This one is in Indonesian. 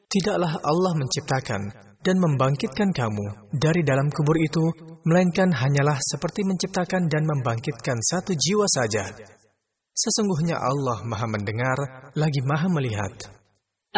Tidaklah Allah menciptakan dan membangkitkan kamu dari dalam kubur itu, melainkan hanyalah seperti menciptakan dan membangkitkan satu jiwa saja. Sesungguhnya Allah Maha mendengar lagi Maha melihat.